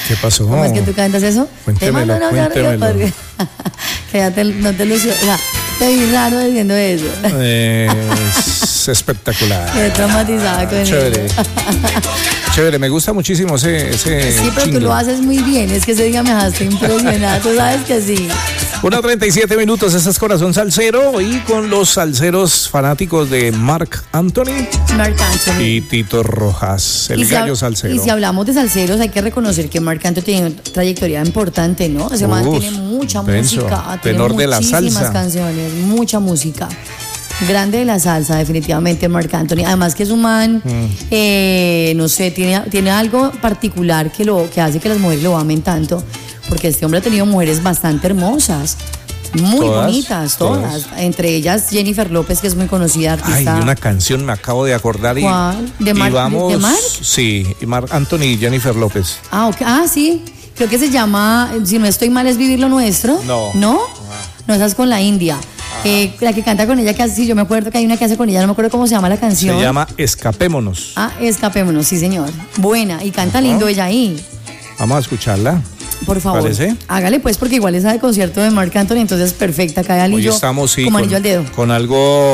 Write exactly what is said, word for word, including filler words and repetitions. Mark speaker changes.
Speaker 1: ¿Qué pasó?
Speaker 2: ¿Cómo es que tú cantas eso?
Speaker 1: Cuéntemelo,
Speaker 2: Te mando una
Speaker 1: cuéntemelo.
Speaker 2: carga, que ya te, no te lo... O sea, te vi raro diciendo eso.
Speaker 1: Es espectacular.
Speaker 2: Quedé traumatizada con
Speaker 1: Chévere.
Speaker 2: eso.
Speaker 1: Chévere, me gusta muchísimo ese, ese
Speaker 2: Sí, pero
Speaker 1: jingle.
Speaker 2: tú lo haces muy bien. Es que ese día me dejaste impresionada. Tú sabes que sí.
Speaker 1: una treinta y siete minutos, ese es Corazón Salsero y con los salseros fanáticos de Marc Anthony
Speaker 2: Marc Anthony.
Speaker 1: y Tito Rojas, el
Speaker 2: Y si
Speaker 1: gallo
Speaker 2: hab-
Speaker 1: salsero.
Speaker 2: Y si hablamos de salseros, hay que reconocer que Marc Anthony tiene una trayectoria importante, ¿no? Ese man
Speaker 1: Uf,
Speaker 2: tiene mucha
Speaker 1: denso.
Speaker 2: música, tiene
Speaker 1: Tenor de la
Speaker 2: muchísimas
Speaker 1: salsa.
Speaker 2: canciones, mucha música. Grande de la salsa, definitivamente, Marc Anthony. Además que es un man,
Speaker 1: Mm.
Speaker 2: eh, no sé, tiene, tiene algo particular que, lo, que hace que las mujeres lo amen tanto, porque este hombre ha tenido mujeres bastante hermosas. Muy
Speaker 1: Todas,
Speaker 2: bonitas, todas.
Speaker 1: todas.
Speaker 2: Entre ellas Jennifer López, que es muy conocida
Speaker 1: Ay,
Speaker 2: artista.
Speaker 1: de una canción me acabo de acordar y,
Speaker 2: ¿Cuál? ¿De
Speaker 1: y
Speaker 2: Marc-
Speaker 1: vamos,
Speaker 2: de Marc?
Speaker 1: sí, y Marc Anthony y Jennifer López.
Speaker 2: Ah, ok. Ah, sí. Creo que se llama, si no estoy mal, es Vivir lo Nuestro.
Speaker 1: No.
Speaker 2: ¿No? No, esa es con la India. Eh, la que canta con ella, que hace, sí, yo me acuerdo que hay una que hace con ella, no me acuerdo cómo se llama la canción.
Speaker 1: Se llama Escapémonos.
Speaker 2: Ah, Escapémonos, sí, señor. Buena, y canta lindo ella ahí.
Speaker 1: Vamos a escucharla.
Speaker 2: Por favor.
Speaker 1: ¿Parece?
Speaker 2: Hágale pues, porque igual esa de concierto de Marc Anthony, entonces perfecta, cae
Speaker 1: Hoy
Speaker 2: anillo,
Speaker 1: estamos sí,
Speaker 2: como
Speaker 1: con,
Speaker 2: anillo al dedo.
Speaker 1: con algo